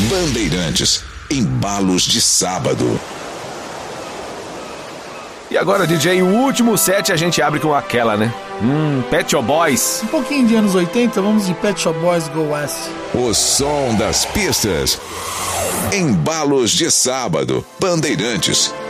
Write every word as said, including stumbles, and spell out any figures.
Bandeirantes, embalos de sábado. E agora, D J, o último set a gente abre com aquela, né? Hum, Pet Shop Boys. Um pouquinho de anos oitenta, vamos de Pet Shop Boys Go West. O som das pistas. Embalos de sábado. Bandeirantes.